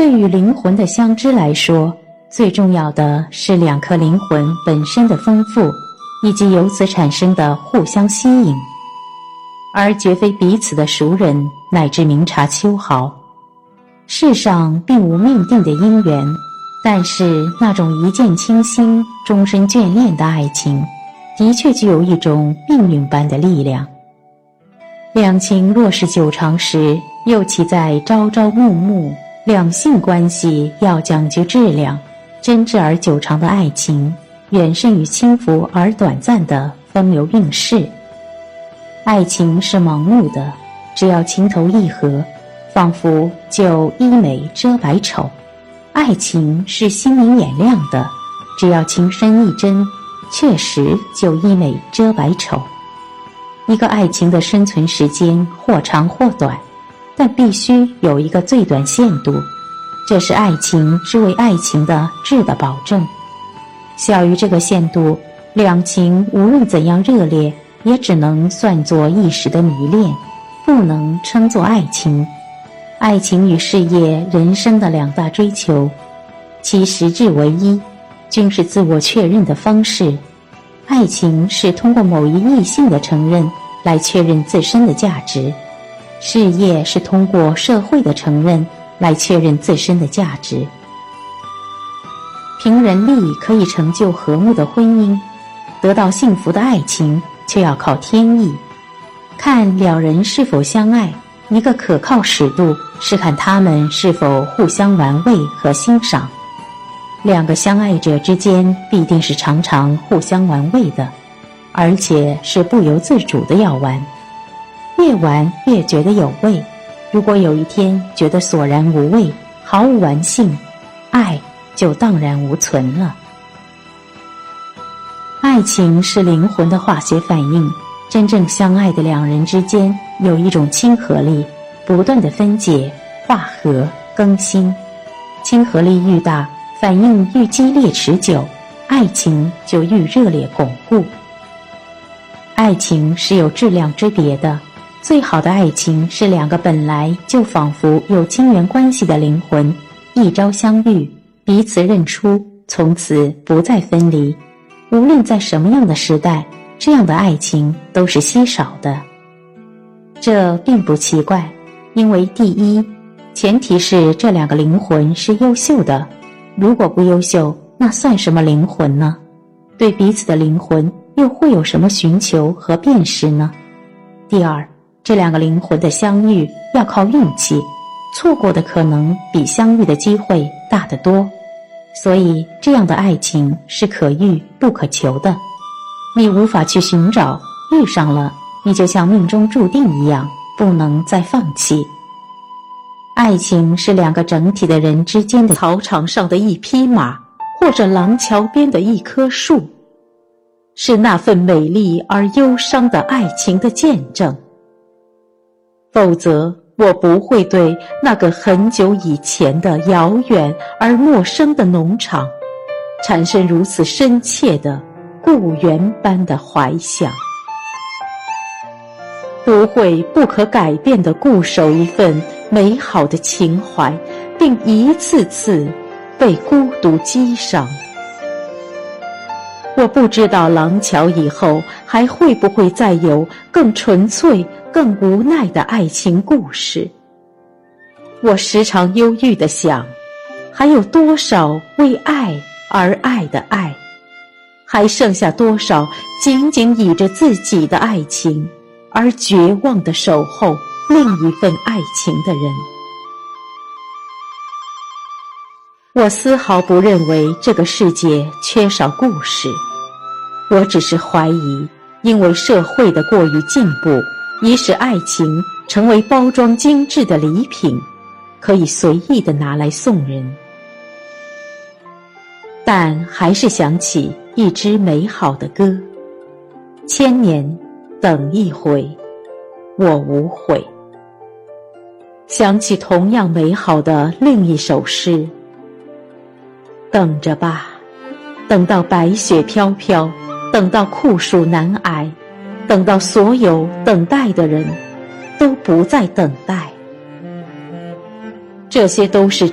对于灵魂的相知来说，最重要的是两颗灵魂本身的丰富，以及由此产生的互相吸引，而绝非彼此的熟人乃至明察秋毫。世上并无命定的姻缘，但是那种一见倾心、终身眷恋的爱情，的确具有一种命运般的力量。两情若是久长时，又岂在朝朝暮暮？两性关系要讲究质量，真挚而久长的爱情，远胜于轻浮而短暂的风流韵事。爱情是盲目的，只要情投意合，仿佛就医美遮百丑；爱情是心明眼亮的，只要情深意真，确实就医美遮百丑。一个爱情的生存时间或长或短，但必须有一个最短限度，这是爱情之为爱情的质的保证。小于这个限度，两情无论怎样热烈，也只能算作一时的迷恋，不能称作爱情。爱情与事业、人生的两大追求，其实质为一，均是自我确认的方式。爱情是通过某一异性的承认来确认自身的价值，事业是通过社会的承认来确认自身的价值。凭人力可以成就和睦的婚姻，得到幸福的爱情却要靠天意。看两人是否相爱，一个可靠尺度是看他们是否互相玩味和欣赏。两个相爱者之间必定是常常互相玩味的，而且是不由自主的要玩，越玩越觉得有味。如果有一天觉得索然无味，毫无玩性，爱就荡然无存了。爱情是灵魂的化学反应，真正相爱的两人之间有一种亲和力，不断的分解、化合、更新。亲和力愈大，反应愈激烈持久，爱情就愈热烈巩固。爱情是有质量之别的，最好的爱情是两个本来就仿佛有亲缘关系的灵魂，一朝相遇，彼此认出，从此不再分离。无论在什么样的时代，这样的爱情都是稀少的。这并不奇怪，因为第一，前提是这两个灵魂是优秀的，如果不优秀，那算什么灵魂呢？对彼此的灵魂又会有什么寻求和辨识呢？第二，这两个灵魂的相遇要靠运气，错过的可能比相遇的机会大得多。所以这样的爱情是可遇不可求的，你无法去寻找，遇上了，你就像命中注定一样，不能再放弃。爱情是两个整体的人之间的草场上的一匹马，或者廊桥边的一棵树，是那份美丽而忧伤的爱情的见证。否则我不会对那个很久以前的遥远而陌生的农场产生如此深切的故园般的怀想，不会不可改变地固守一份美好的情怀，并一次次被孤独击伤。我不知道廊桥以后还会不会再有更纯粹、更无奈的爱情故事。我时常忧郁地想，还有多少为爱而爱的爱，还剩下多少仅仅倚着自己的爱情而绝望地守候另一份爱情的人。我丝毫不认为这个世界缺少故事，我只是怀疑，因为社会的过于进步，已使爱情成为包装精致的礼品，可以随意地拿来送人。但还是想起一支美好的歌，千年等一回，我无悔。想起同样美好的另一首诗，等着吧，等到白雪飘飘，等到酷暑难挨，等到所有等待的人都不再等待。这些都是